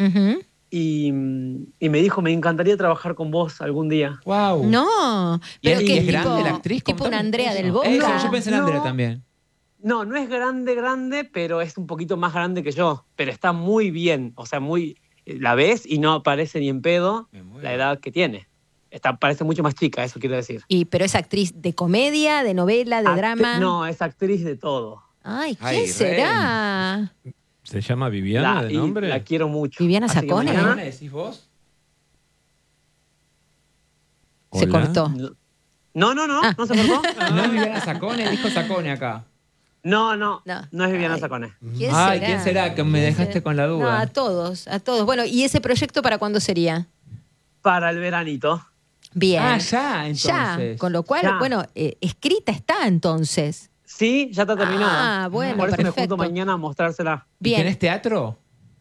Ujú. y me dijo, me encantaría trabajar con vos algún día. Wow. No, ¿Y pero es que es grande tipo, la actriz? tipo una Contame Andrea eso. del Boca. Eso, yo pensé en Andrea No. también. No, no es grande, pero es un poquito más grande que yo. Pero está muy bien. O sea, la ves y no parece ni en pedo Me muero. la edad que tiene. Parece mucho más chica, eso quiero decir. Pero es actriz de comedia, de novela, de drama. No, es actriz de todo. Ay, ¿quién Ay, será? ¿Se llama Viviana de Y nombre? la quiero mucho. Viviana Así que Sacone. mañana- ¿Me decís vos? Se Hola. cortó. No, Ah. no se cortó. No es Viviana Sacone, dijo Sacone acá. No No. es Viviana Ay. Sacone. ¿Quién Ay, será? ¿quién será? Que me dejaste será? con la No, duda. a todos. Bueno, ¿y ese proyecto para cuándo sería? Para el veranito. Bien. Ah, ya, entonces. Ya, con lo cual, Ya. bueno, escrita está entonces. Sí, ya está terminada. Ah, bueno, Por eso me perfecto. junto mañana a mostrársela. ¿Y Bien. tenés teatro?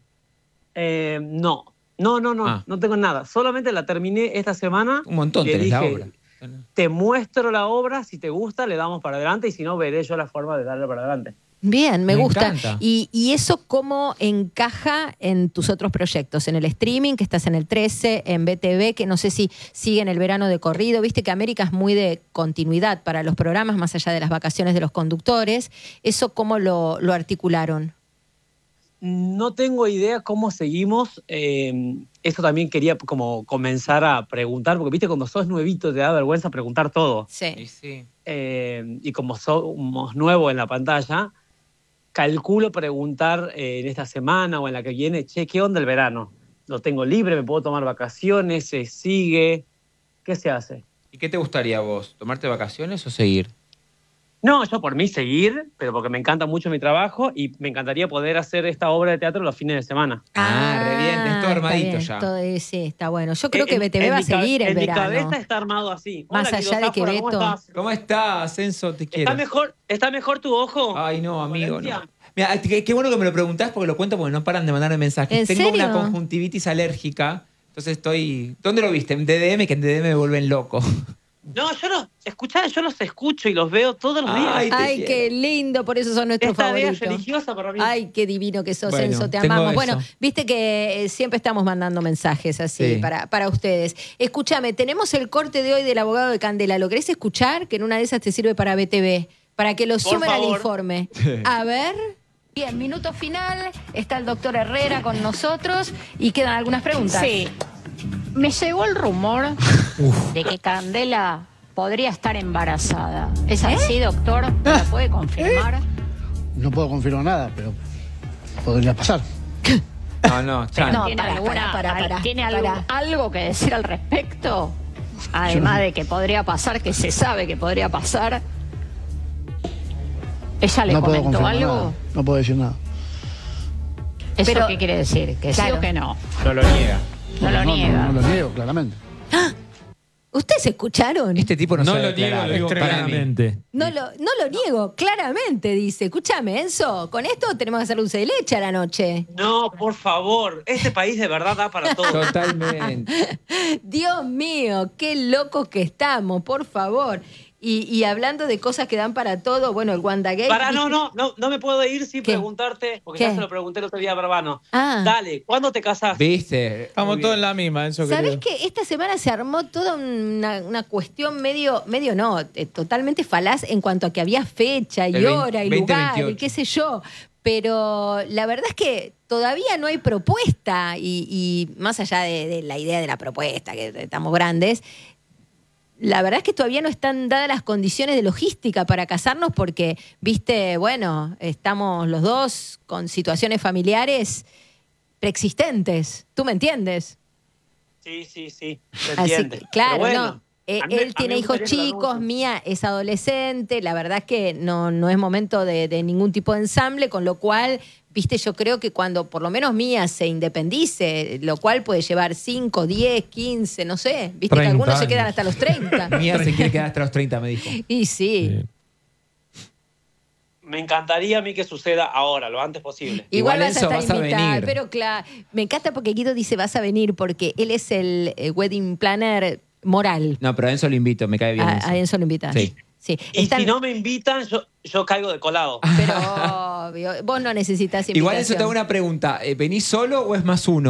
No, Ah. no tengo nada. Solamente la terminé esta semana. Un montón Le tenés la dije, obra. te muestro la obra, si te gusta le damos para adelante y si no veré yo la forma de darle para adelante. Bien, me Me gusta. encanta. ¿Y eso cómo encaja en tus otros proyectos? En el streaming, que estás en el 13, en BTV, que no sé si siguen el verano de corrido. Viste que América es muy de continuidad para los programas, más allá de las vacaciones de los conductores. ¿Eso cómo lo articularon? No tengo idea cómo seguimos. Eso también quería como comenzar a preguntar, porque viste, cuando sos nuevito te da vergüenza preguntar todo. Sí. Sí. Y como somos nuevos en la pantalla, calculo preguntar en esta semana o en la que viene, che, ¿qué onda el verano? Lo tengo libre, me puedo tomar vacaciones, se sigue, ¿qué se hace? ¿Y qué te gustaría a vos? ¿Tomarte vacaciones o seguir? No, yo por mí seguir, pero porque me encanta mucho mi trabajo y me encantaría poder hacer esta obra de teatro los fines de semana. Re bien, tenés todo está armadito bien, ya. sí, está bueno. Yo creo que En- BTV en va a mi ca- seguir en En mi verano. cabeza está armado así. Más Hola, allá de que Guido Záfora, ¿cómo Beto- estás? ¿Cómo estás, Enzo? Te quiero. ¿Está mejor tu ojo? Ay, no, amigo, no. Valencia. Mira, qué bueno que me lo preguntás porque lo cuento porque no paran de mandarme mensajes. ¿En Tengo serio? una conjuntivitis alérgica, entonces estoy... ¿Dónde lo viste? En DDM, que en DDM me vuelven loco. No, yo los escucho y los veo todos los días. Ay, te Ay, quiero. qué lindo, por eso son nuestros Esta idea es favoritos. religiosa para mí. Ay, qué divino que sos, Bueno, Enzo, te tengo amamos. eso. Bueno, viste que siempre estamos mandando mensajes así Sí. para ustedes. Escúchame, tenemos el corte de hoy del abogado de Candela. ¿Lo querés escuchar? Que en una de esas te sirve para BTV, para que lo Por sumen al favor. informe. A ver. Bien, minuto final. Está el doctor Herrera con nosotros y quedan algunas preguntas. Sí. Me llegó el rumor de que Candela podría estar embarazada. ¿Es así, doctor? ¿Me lo puede confirmar? No puedo confirmar nada, pero podría pasar. No, Chan. ¿No tiene, ¿tiene algo que decir al respecto? Además de que podría pasar, que se sabe que podría pasar. ¿Ella le No puedo comentó confirmar algo? nada. No puedo decir nada. ¿Eso Pero- qué quiere decir? ¿Que sí Claro. o que no? No lo niega. No lo niega. No lo niego, claramente. ¿Ustedes escucharon? Este tipo no, No sabe lo niego, declarar. lo digo Para mí. claramente. No lo niego, claramente, dice. Escúchame, Enzo, con esto tenemos que hacer dulce de leche a la noche. No, por favor. Este país de verdad da para todo. Totalmente. Dios mío, qué locos que estamos, por favor. Y hablando de cosas que dan para todo, bueno, el WandaGate. Pará, ¿viste? no me puedo ir sin ¿Qué? preguntarte, porque ¿Qué? ya se lo pregunté el otro día a Barbano. Ah. Dale, ¿cuándo te casás? ¿Viste? Estamos Muy todos bien. en la misma, eso ¿Sabés querido. que esta semana se armó toda una cuestión medio no, totalmente falaz en cuanto a que había fecha y El hora y 20, lugar 28. y qué sé yo? Pero la verdad es que todavía no hay propuesta y más allá de la idea de la propuesta, que estamos grandes, la verdad es que todavía no están dadas las condiciones de logística para casarnos porque, viste, bueno, estamos los dos con situaciones familiares preexistentes. ¿Tú me entiendes? Sí, se Así entiende. que, claro, Pero bueno, no. a mí- Él a mí tiene me hijos gustaría que lo chicos, hagamos. Mía es adolescente, la verdad es que no es momento de ningún tipo de ensamble, con lo cual, viste, yo creo que cuando por lo menos Mía se independice, lo cual puede llevar 5, 10, 15, no sé, viste que 30 algunos se años. quedan hasta los 30. Mía se quiere quedar hasta los 30, me dijo. Y sí. Me encantaría a mí que suceda ahora, lo antes posible. Igual Igual, vas a Enzo, estar vas a invitada, venir. pero claro, me encanta porque Guido dice vas a venir porque él es el wedding planner moral. No, pero a Enzo lo invito, me cae bien. A Enzo lo invitas. Sí. Sí. Y si no me invitan, yo caigo de colado. Pero obvio, vos no necesitas invitación. Igual Enzo te hago una pregunta. ¿Venís solo o es más uno?